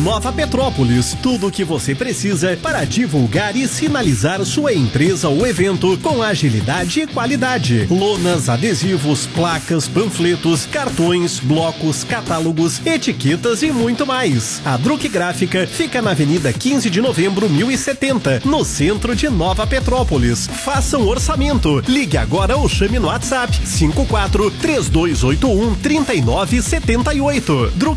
Nova Petrópolis, tudo o que você precisa para divulgar e sinalizar sua empresa ou evento com agilidade e qualidade. Lonas, adesivos, placas, panfletos, cartões, blocos, catálogos, etiquetas e muito mais. A Druck Gráfica fica na Avenida 15 de Novembro, 1070, no centro de Nova Petrópolis. Faça um orçamento. Ligue agora ou chame no WhatsApp 54 3281 3978.